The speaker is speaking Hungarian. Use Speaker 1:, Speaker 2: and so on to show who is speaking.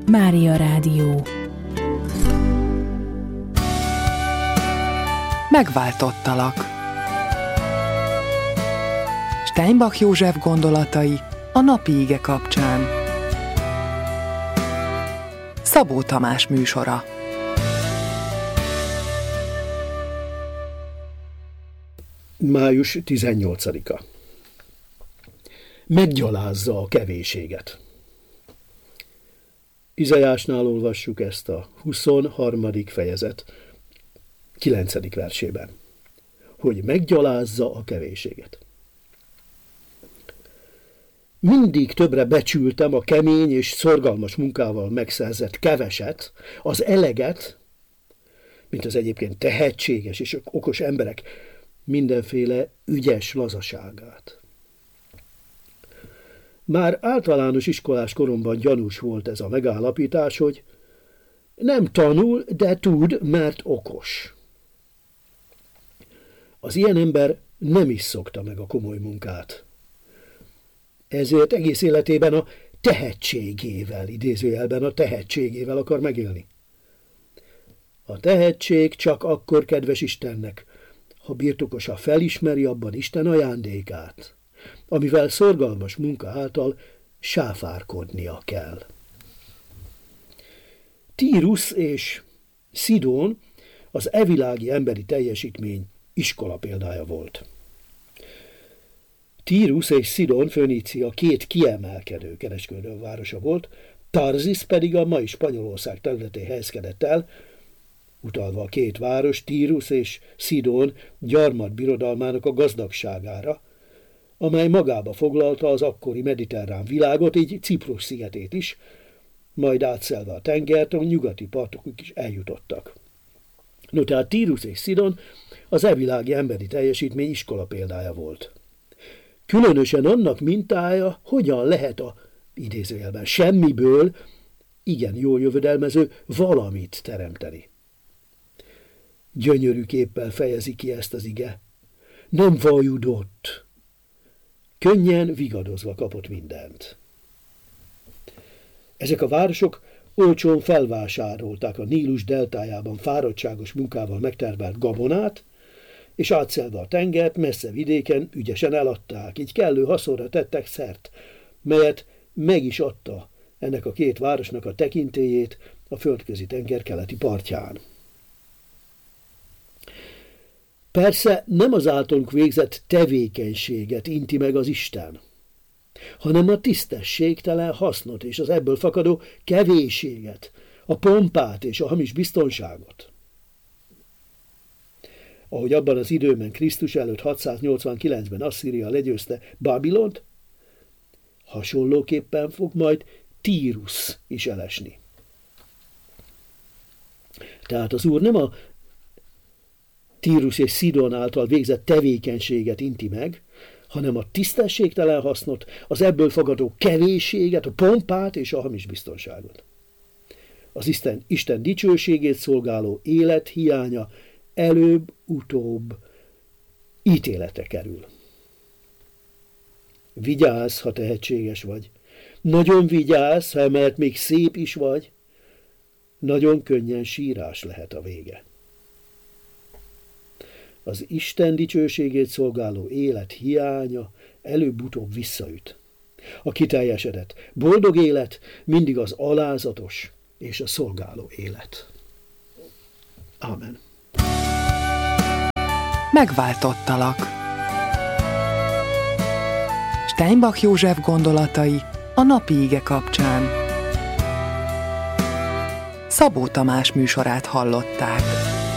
Speaker 1: Mária Rádió. Megváltottalak. Steinbach József gondolatai a napi ige kapcsán. Szabó Tamás műsora.
Speaker 2: Május 18-a. Meggyalázza a kevéséget. Izaiásnál olvassuk ezt a 23. fejezet 9. versében, hogy meggyalázza a kevéséget. Mindig többre becsültem a kemény és szorgalmas munkával megszerzett keveset, az eleget, mint az egyébként tehetséges és okos emberek mindenféle ügyes lazaságát. Már általános iskolás koromban gyanús volt ez a megállapítás, hogy nem tanul, de tud, mert okos. Az ilyen ember nem is szokta meg a komoly munkát. Ezért egész életében a tehetségével, idézőjelben a tehetségével akar megélni. A tehetség csak akkor kedves Istennek, ha birtokosa felismeri abban Isten ajándékát, amivel szorgalmas munka által sáfárkodnia kell. Tírus és Szidón az evilági emberi teljesítmény iskola példája volt. Tírus és Szidón Fönícia két kiemelkedő kereskedővárosa volt, Tarzis pedig a mai Spanyolország területén helyezkedett el, utalva a két város, Tírus és Szidón gyarmatbirodalmának a gazdagságára, amely magába foglalta az akkori mediterrán világot, így Ciprus szigetét is, majd átszelve a tengert, a nyugati partokig is eljutottak. No, tehát Tírus és Szidón az evilági emberi teljesítmény iskola példája volt. Különösen annak mintája, hogyan lehet a idézőjelben semmiből igen jól jövedelmező valamit teremteni. Gyönyörű képpel fejezi ki ezt az ige. Nem vajudott. Könnyen vigadozva kapott mindent. Ezek a városok olcsón felvásárolták a Nílus deltájában fáradtságos munkával megtermelt gabonát, és átszelve a tengert messze vidéken ügyesen eladták, így kellő haszonra tettek szert, melyet meg is adta ennek a két városnak a tekintélyét a földközi tenger keleti partján. Persze nem az általunk végzett tevékenységet inti meg az Isten, hanem a tisztességtelen hasznot és az ebből fakadó kevésséget, a pompát és a hamis biztonságot. Ahogy abban az időben Krisztus előtt 689-ben Asszíria legyőzte Babilont, hasonlóképpen fog majd Tírus is elesni. Tehát az Úr nem a Tírus és Szidón által végzett tevékenységet inti meg, hanem a tisztességtelen hasznot, az ebből fakadó kevésséget, a pompát és a hamis biztonságot. Az Isten dicsőségét szolgáló élet hiánya előbb-utóbb ítéletre kerül. Vigyázz, ha tehetséges vagy. Nagyon vigyázz, ha emellett még szép is vagy. Nagyon könnyen sírás lehet a vége. Az Isten dicsőségét szolgáló élet hiánya előbb-utóbb visszaüt. A kiteljesedett, boldog élet mindig az alázatos és a szolgáló élet. Ámen.
Speaker 1: Megváltottalak. Steinbach József gondolatai a napi ige kapcsán. Szabó Tamás műsorát hallották.